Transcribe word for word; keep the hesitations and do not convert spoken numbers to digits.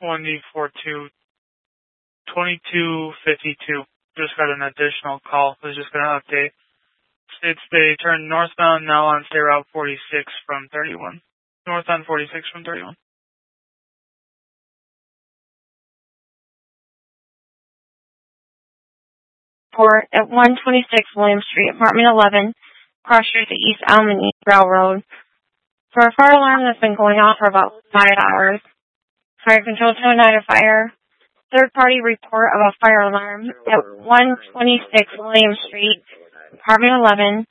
one D four two twenty-two fifty-two. Just got an additional call. I was just going to update. States they turned northbound now on State Route forty-six from thirty-one. Northbound forty-six from thirty-one. Port at one twenty-six William Street, apartment eleven, cross street to East Almany Railroad. For a fire alarm that's been going off for about five hours. Fire control to ignite a fire. Third party report of a fire alarm at one twenty-six William Street, apartment eleven,